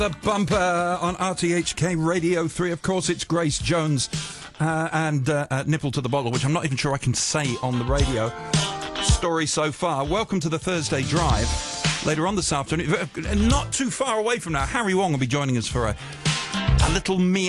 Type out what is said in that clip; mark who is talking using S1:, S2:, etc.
S1: The bumper on RTHK Radio 3. Of course, it's Grace Jones and Nipple to the Bottle, which I'm not even sure I can say on the radio. Story so far. Welcome to the Thursday Drive. Later on this afternoon, not too far away from now, Harry Wong will be joining us for a little meow.